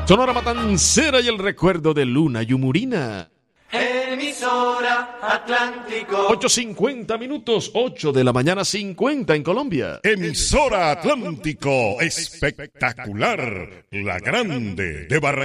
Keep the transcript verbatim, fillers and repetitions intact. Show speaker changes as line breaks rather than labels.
Sonora Matancera y el recuerdo de Luna Yumurina.
Emisora Atlántico.
ocho cincuenta minutos, ocho de la mañana cincuenta en Colombia.
Emisora Atlántico, espectacular, la grande de Barranquilla.